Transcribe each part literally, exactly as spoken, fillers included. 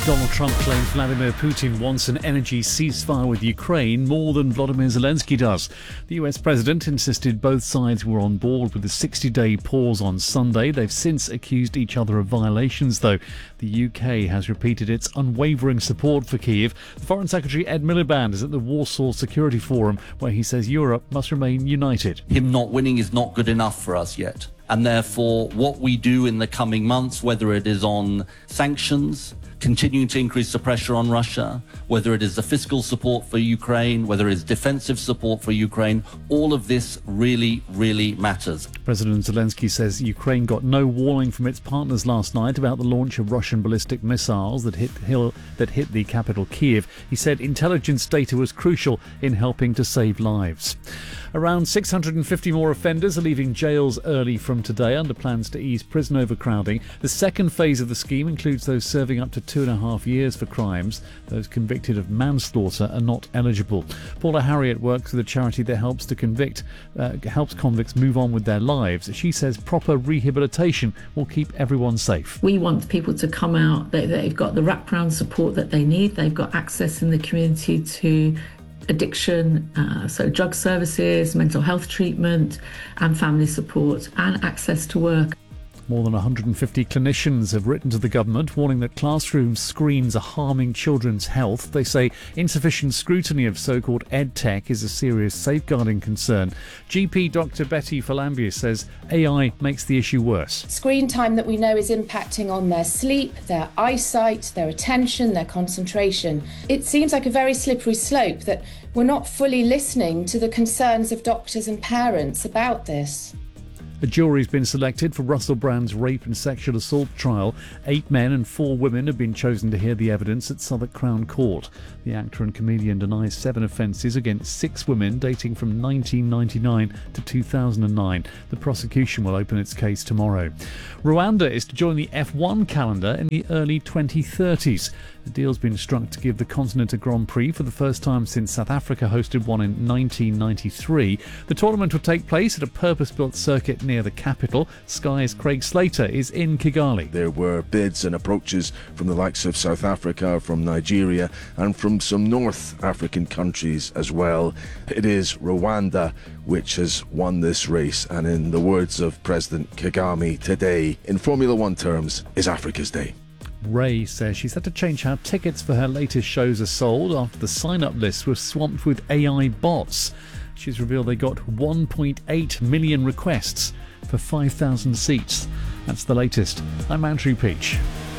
Donald Trump claims Vladimir Putin wants an energy ceasefire with Ukraine more than Volodymyr Zelensky does. The U S president insisted both sides were on board with the sixty-day pause on Sunday. They've since accused each other of violations, though. The U K has repeated its unwavering support for Kyiv. Foreign Secretary Ed Miliband is at the Warsaw Security Forum, where he says Europe must remain united. Him not winning is not good enough for us yet. And therefore, what we do in the coming months, whether it is on sanctions, continuing to increase the pressure on Russia, whether it is the fiscal support for Ukraine, whether it is defensive support for Ukraine, all of this really, really matters. President Zelensky says Ukraine got no warning from its partners last night about the launch of Russian ballistic missiles that hit, hill, that hit the capital Kyiv. He said intelligence data was crucial in helping to save lives. Around six hundred fifty more offenders are leaving jails early from today under plans to ease prison overcrowding. The second phase of the scheme includes those serving up to two and a half years for crimes. Those convicted of manslaughter are not eligible. Paula Harriet works with a charity that helps to convict, uh, helps convicts move on with their lives. She says proper rehabilitation will keep everyone safe. We want people to come out, they, they've got the wraparound support that they need, they've got access in the community to addiction, uh, so drug services, mental health treatment and family support, and access to work. More than one hundred fifty clinicians have written to the government warning that classroom screens are harming children's health. They say insufficient scrutiny of so-called EdTech is a serious safeguarding concern. G P Doctor Betty Falambius says A I makes the issue worse. Screen time that we know is impacting on their sleep, their eyesight, their attention, their concentration. It seems like a very slippery slope that we're not fully listening to the concerns of doctors and parents about this. A jury's been selected for Russell Brand's rape and sexual assault trial. Eight men and four women have been chosen to hear the evidence at Southwark Crown Court. The actor and comedian denies seven offences against six women dating from nineteen ninety-nine to two thousand nine. The prosecution will open its case tomorrow. Rwanda is to join the F one calendar in the early twenty thirties. The deal's been struck to give the continent a Grand Prix for the first time since South Africa hosted one in nineteen ninety-three. The tournament will take place at a purpose-built circuit near the capital. Sky's Craig Slater is in Kigali. There were bids and approaches from the likes of South Africa, from Nigeria and from some North African countries as well. It is Rwanda which has won this race, and in the words of President Kagame, today, in Formula One terms, is Africa's day. Ray says she's had to change how tickets for her latest shows are sold after the sign-up lists were swamped with A I bots. She's revealed they got one point eight million requests for five thousand seats. That's the latest. I'm Andrew Peach.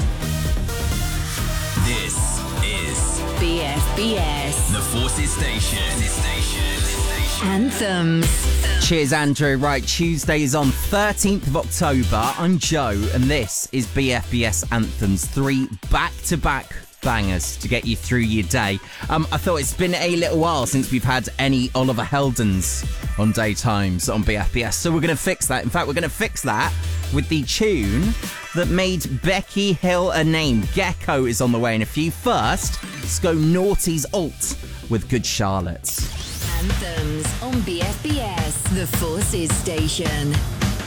This is B F B S, the Forces Station. Anthems. Cheers, Andrew. Right, Tuesday is on thirteenth of October. I'm Joe, and this is B F B S Anthems. Three back-to-back bangers to get you through your day. Um, I thought it's been a little while since we've had any Oliver Heldens on daytimes on B F B S, so we're going to fix that. In fact, we're going to fix that with the tune that made Becky Hill a name. Gecko is on the way in a few. First, let's go Naughty's Alt with Good Charlotte. Anthems on B F B S, the Forces Station.